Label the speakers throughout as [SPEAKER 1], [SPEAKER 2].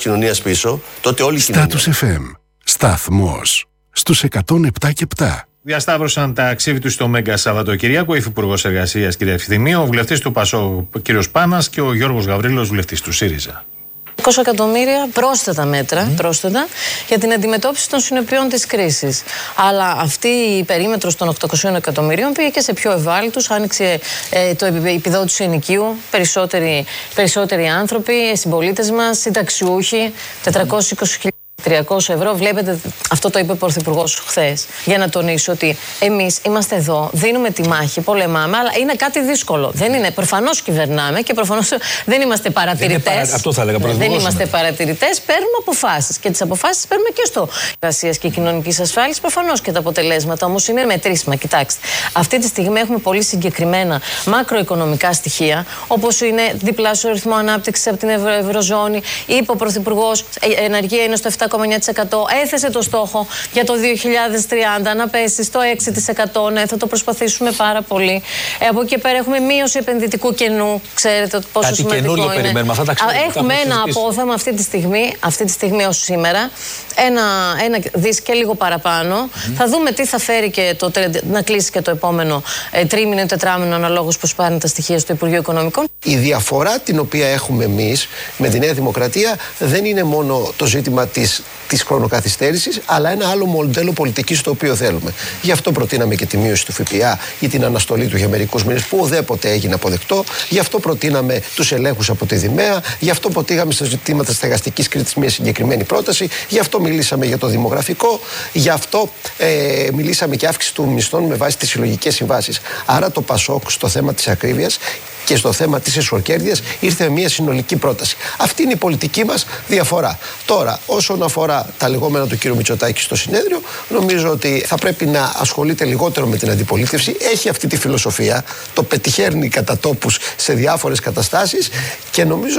[SPEAKER 1] κοινωνίας πίσω, τότε όλη η κοινωνία.
[SPEAKER 2] Status FM. Σταθμός στους 107 και 7.
[SPEAKER 3] Διασταύρωσαν τα αξίβη του στο Μέγκα Σαββατοκυριακό, Υφυπουργός Εργασίας κ. Ευθυμίου, ο βουλευτής του ΠΑΣΟ κ. Πάνας και ο Γιώργος Γαβρίλος, βουλευτής του ΣΥΡΙΖΑ.
[SPEAKER 4] 200 εκατομμύρια πρόσθετα μέτρα για την αντιμετώπιση των συνεπειών της κρίσης. Αλλά αυτή η περίμετρος των 800 εκατομμυρίων πήγε και σε πιο ευάλωτους. Άνοιξε το επιδότηση ενοικίου, περισσότεροι άνθρωποι, συμπολίτες μας, συνταξιούχοι, 420.300 ευρώ. Βλέπετε, αυτό το είπε ο Πρωθυπουργός χθες. Για να τονίσω ότι εμείς είμαστε εδώ, δίνουμε τη μάχη, πολεμάμε, αλλά είναι κάτι δύσκολο. Δεν είναι. Προφανώς κυβερνάμε και προφανώς δεν είμαστε παρατηρητές.
[SPEAKER 5] Αυτό θα έλεγα.
[SPEAKER 4] Δεν είμαστε παρατηρητές, παίρνουμε αποφάσεις. Και τις αποφάσεις παίρνουμε και στο εργασίας και κοινωνικής ασφάλισης. Προφανώς και τα αποτελέσματα όμως είναι μετρήσιμα. Κοιτάξτε, αυτή τη στιγμή έχουμε πολύ συγκεκριμένα μακροοικονομικά στοιχεία, όπως είναι διπλάσιο ρυθμό ανάπτυξης από την Ευρωζώνη. Είπε ο Πρωθυπουργός, η ενεργεία είναι στο 7,9%. Έθεσε το στόχο για το 2030 να πέσει στο 6%. Ναι, θα το προσπαθήσουμε πάρα πολύ. Από εκεί και πέρα έχουμε μείωση επενδυτικού κενού. Ξέρετε πόσο σημαντικό είναι.
[SPEAKER 5] Περιμένουμε. Αυτά τα
[SPEAKER 4] έχουμε ένα απόθεμα αυτή τη στιγμή ως σήμερα. Ένα δις και λίγο παραπάνω. Θα δούμε τι θα φέρει και να κλείσει και το επόμενο τρίμηνο ή τετράμηνο, αναλόγως πώς πάνε τα στοιχεία στο Υπουργείο Οικονομικών.
[SPEAKER 6] Η διαφορά την οποία έχουμε εμείς με τη Νέα Δημοκρατία δεν είναι μόνο το ζήτημα της χρονοκαθυστέρησης, αλλά ένα άλλο μοντέλο πολιτικής το οποίο θέλουμε. Γι' αυτό προτείναμε και τη μείωση του ΦΠΑ ή την αναστολή του για μερικούς μήνες που ουδέποτε έγινε αποδεκτό. Γι' αυτό προτείναμε τους ελέγχους από τη Δημαία. Γι' αυτό προτείναμε στα ζητήματα στεγαστικής κρίσης μια συγκεκριμένη πρόταση. Γι' αυτό μιλήσαμε για το δημογραφικό. Γι' αυτό μιλήσαμε και αύξηση του μισθών με βάση τις συλλογικές συμβάσεις. Άρα το ΠΑΣΟΚ στο θέμα της ακρίβειας και στο θέμα της εσωκέρδειας ήρθε με μια συνολική πρόταση. Αυτή είναι η πολιτική μας διαφορά. Τώρα, όσον αφορά τα λεγόμενα του κ. Μητσοτάκη στο συνέδριο, νομίζω ότι θα πρέπει να ασχολείται λιγότερο με την αντιπολίτευση. Έχει αυτή τη φιλοσοφία, το πετυχαίνει κατά τόπους σε διάφορες καταστάσεις και νομίζω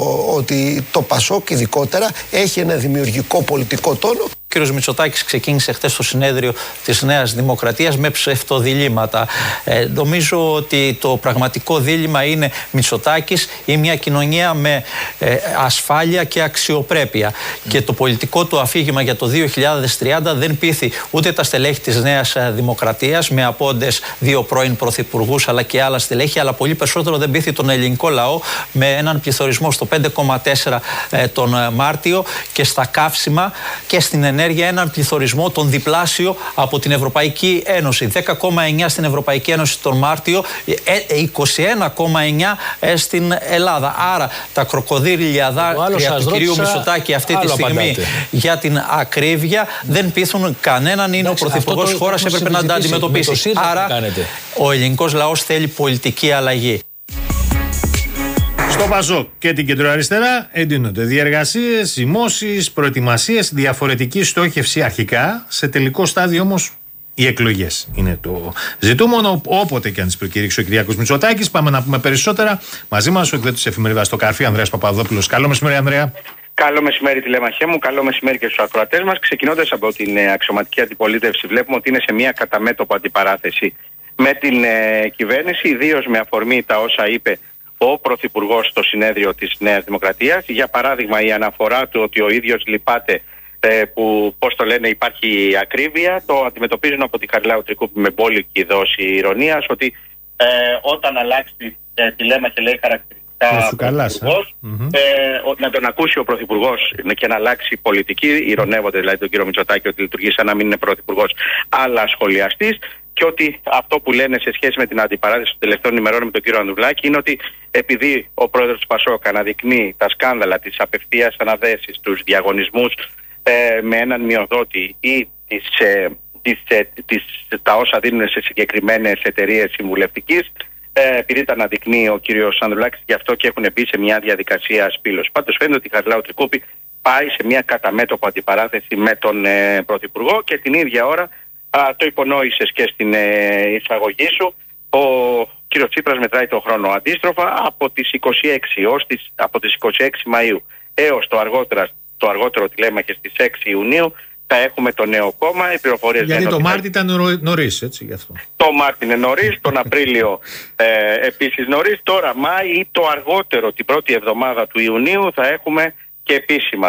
[SPEAKER 6] ότι το ΠΑΣΟΚ ειδικότερα έχει ένα δημιουργικό πολιτικό τόνο.
[SPEAKER 7] Ο κ. Μητσοτάκης ξεκίνησε χθες στο συνέδριο της Νέας Δημοκρατίας με ψευτοδιλήμματα. Νομίζω ότι το πραγματικό δίλημμα είναι Μητσοτάκης ή μια κοινωνία με ασφάλεια και αξιοπρέπεια. Και το πολιτικό του αφήγημα για το 2030 δεν πείθει ούτε τα στελέχη της Νέας Δημοκρατίας, με απόντες δύο πρώην πρωθυπουργούς αλλά και άλλα στελέχη, αλλά πολύ περισσότερο δεν πείθει τον ελληνικό λαό με έναν πληθωρισμό στο 5,4 τον Μάρτιο και στα καύσιμα και στην ενέργεια έναν πληθωρισμό τον διπλάσιο από την Ευρωπαϊκή Ένωση. 10,9 στην Ευρωπαϊκή Ένωση τον Μάρτιο, 21,9 στην Ελλάδα. Άρα τα κροκοδίλια δάκρυα του κυρίου Μητσοτάκη αυτή τη στιγμή για την ακρίβεια δεν πείθουν κανέναν. Είναι ο πρωθυπουργός χώρας, έπρεπε να τα αντιμετωπίσει. Άρα ο ελληνικός λαός θέλει πολιτική αλλαγή.
[SPEAKER 3] Στο ΠΑΣΟΚ και την κεντροαριστερά εντείνονται διεργασίες, ζυμώσεις, προετοιμασίες, διαφορετική στόχευση αρχικά. Σε τελικό στάδιο όμως οι εκλογές είναι το ζητούμενο. Όποτε και αν τις προκηρύξει ο Κυριάκος Μητσοτάκης. Πάμε να πούμε περισσότερα. Μαζί μας ο εκδότης της εφημερίδας Το Καρφί, Ανδρέας Παπαδόπουλος. Καλό μεσημέρι, Ανδρέα.
[SPEAKER 8] Καλό μεσημέρι, τηλέμαχέ μου. Καλό μεσημέρι και στους ακροατές μας. Ξεκινώντας από την αξιωματική αντιπολίτευση, βλέπουμε ότι είναι σε μια κατά μέτωπο αντιπαράθεση με την κυβέρνηση, ιδίως με αφορμή τα όσα είπε ο Πρωθυπουργός στο συνέδριο της Νέας Δημοκρατίας. Για παράδειγμα, η αναφορά του ότι ο ίδιος λυπάται που, πώς το λένε, υπάρχει ακρίβεια, το αντιμετωπίζουν από τη Χαριλάου Τρικούπη με μπόλικη δόση ηρωνίας, ότι όταν αλλάξει τη λέμε και λέει χαρακτηριστικά ο Πρωθυπουργός, να τον ακούσει ο Πρωθυπουργός και να αλλάξει πολιτική, ηρωνεύονται δηλαδή τον κύριο Μητσοτάκη ότι λειτουργεί σαν να μην είναι Πρωθυπουργός αλλά σχολιαστής. Και ότι αυτό που λένε σε σχέση με την αντιπαράθεση των τελευταίων ημερών με τον κύριο Ανδρουλάκη είναι ότι επειδή ο πρόεδρος του ΠΑΣΟΚ αναδεικνύει τα σκάνδαλα, τις απευθείας αναδέσεις, τους διαγωνισμούς με έναν μειοδότη ή τα όσα δίνουν σε συγκεκριμένες εταιρείες συμβουλευτικής, επειδή τα αναδεικνύει ο κύριος Ανδρουλάκης, γι' αυτό και έχουν μπει σε μια διαδικασία σπήλωση. Πάντως φαίνεται ότι η Χαριλάου Τρικούπη πάει σε μια κατά μέτωπο αντιπαράθεση με τον Πρωθυπουργό και την ίδια ώρα. Το υπονόησες και στην εισαγωγή σου. Ο κύριος Τσίπρας μετράει το χρόνο αντίστροφα από τις 26 Μαΐου έως το αργότερο τηλέμαχες στις 6 Ιουνίου θα έχουμε το νέο κόμμα. Οι πληροφορίες
[SPEAKER 3] γιατί το Μάρτι ήταν νωρίς, έτσι γι' αυτό.
[SPEAKER 8] Το Μάρτι είναι νωρίς, τον Απρίλιο επίσης νωρίς. Τώρα Μάη ή το αργότερο την πρώτη εβδομάδα του Ιουνίου θα έχουμε και επίσημα